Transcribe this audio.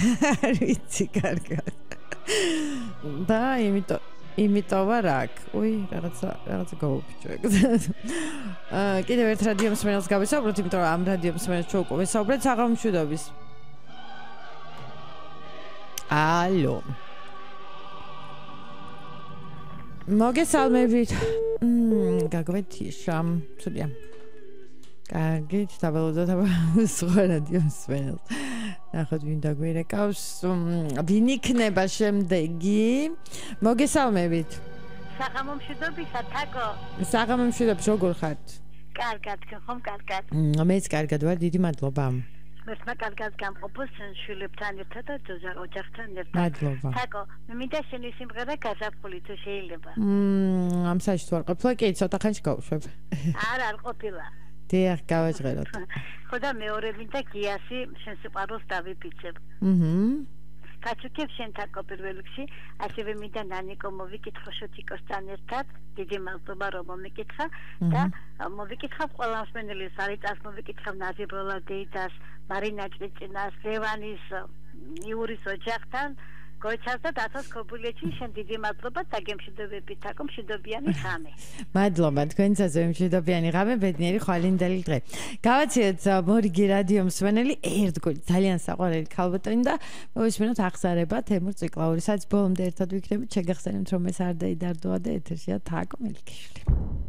ვიცი კარგად. და იმიტომ ვარ აქ. უი, რაღაცა გავუფიჭვე. კიდევ ერთ რადიო მსმენელს გავესაუბროთ, იმიტომ რომ ამ რადიო მსმენელს ჩვენ უკვე ვესაუბრეთ საღამომშვიდობის. ალო. მოგესალმებით. გაგვეთიშა. ცუდია. კარგით, დაბალოდოთ სხვა რადიო მსმენელს. ნახოთ ვინ დაგვირეკავს. ვინ იქნება შემდეგი? მოგესალმებით. საღამომშვიდობისა, თაკო. საღამომშვიდობის, როგორ ხართ? კარგად, ხომ კარგად. მეც კარგად ვარ, დიდი მადლობა. მერტმა კარგად გამყოფოს შვილებთან ერთად და ოჯახთან ერთად. მადლობა. თაკო, მე მინდა შენი სიმღერა გაზაფხული თუ შეიძლება. ამ საერთოდ ვარ ყოფილა, კი, ცოტა ხანში გავუშვებ. არა, არ ყოფილა. დიახ, გავაჟღეროთ. ხო და მეორე მინდა გიასი შენ სიყვარულს დავიფიცებ. გაჩუქებ შენ თაკო პირველ რიგში, ასევე მინდა ნანიკო მოვიკითხო შოთიკოსთან ერთად, დიდი მადლობა რომ მომიკითხა და მოვიკითხავ ყველა მსმენელის არიწას, მოვიკითხავ ნაზი ბროლადეიდას, მარინა ჭრიჭინას, ლევანის იურის ოჯახთან, გოჩას და დათოს ქობულეთში შენ დიდი მადლობა და გემშვიდობებით თაკო მშვიდობიანი ღამე. მადლობა თქვენცაზე მშვიდობიანი ღამე, ბედნიერი ხვალინდელი დღე. გავაცილეთ მორიგი რადიო მსმენელი ერთგული ძალიან საყვარელი ქალბატონი და მოვისმინოთ აღსარება თემურ ციკლაური, სადაც ბოლომდე ერთად ვიქნებით, შეგახსენებთ რომ ეს არ დაიდარდოა და ეთერშია თაკო მელიქიშვილი.